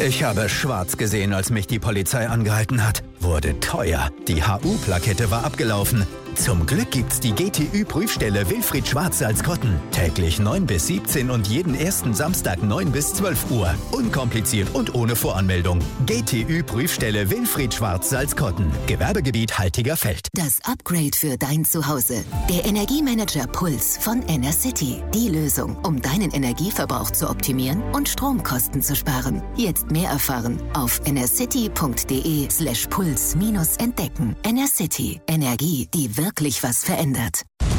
Ich habe schwarz gesehen, als mich die Polizei angehalten hat. Wurde teuer. Die HU-Plakette war abgelaufen. Zum Glück gibt's die GTÜ-Prüfstelle Wilfried Schwarz-Salzkotten. Täglich 9 bis 17 und jeden ersten Samstag 9 bis 12 Uhr. Unkompliziert und ohne Voranmeldung. GTÜ-Prüfstelle Wilfried Schwarz-Salzkotten. Gewerbegebiet Haltigerfeld. Das Upgrade für dein Zuhause. Der Energiemanager Puls von Enercity. Die Lösung, um deinen Energieverbrauch zu optimieren und Stromkosten zu sparen. Jetzt mehr erfahren auf enercity.de/puls-entdecken. Enercity. Energie, die wirklich was verändert.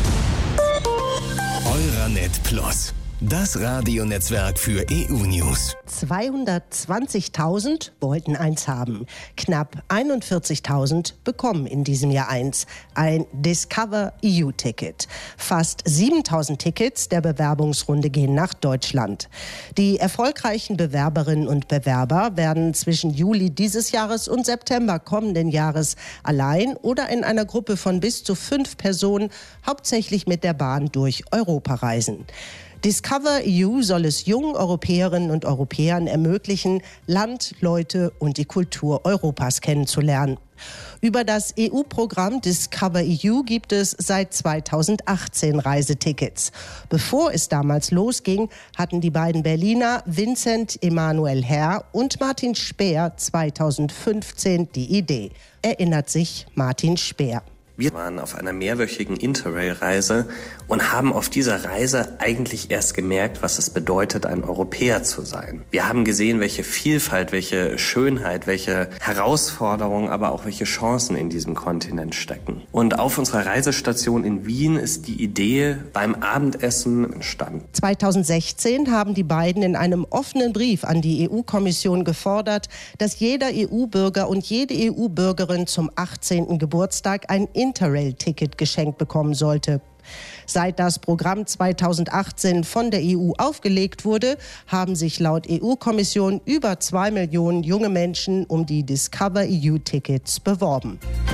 Euranet Plus. Das Radionetzwerk für EU-News. 220.000 wollten eins haben. Knapp 41.000 bekommen in diesem Jahr eins. Ein Discover EU-Ticket. Fast 7.000 Tickets der Bewerbungsrunde gehen nach Deutschland. Die erfolgreichen Bewerberinnen und Bewerber werden zwischen Juli dieses Jahres und September kommenden Jahres allein oder in einer Gruppe von bis zu 5 Personen, hauptsächlich mit der Bahn, durch Europa reisen. Discover EU soll es jungen Europäerinnen und Europäern ermöglichen, Land, Leute und die Kultur Europas kennenzulernen. Über das EU-Programm Discover EU gibt es seit 2018 Reisetickets. Bevor es damals losging, hatten die beiden Berliner Vincent Emanuel Herr und Martin Speer 2015 die Idee. Erinnert sich Martin Speer. Wir waren auf einer mehrwöchigen Interrail-Reise und haben auf dieser Reise eigentlich erst gemerkt, was es bedeutet, ein Europäer zu sein. Wir haben gesehen, welche Vielfalt, welche Schönheit, welche Herausforderungen, aber auch welche Chancen in diesem Kontinent stecken. Und auf unserer Reisestation in Wien ist die Idee beim Abendessen entstanden. 2016 haben die beiden in einem offenen Brief an die EU-Kommission gefordert, dass jeder EU-Bürger und jede EU-Bürgerin zum 18. Geburtstag ein Interrail-Ticket geschenkt bekommen sollte. Seit das Programm 2018 von der EU aufgelegt wurde, haben sich laut EU-Kommission über 2 Millionen junge Menschen um die Discover EU-Tickets beworben.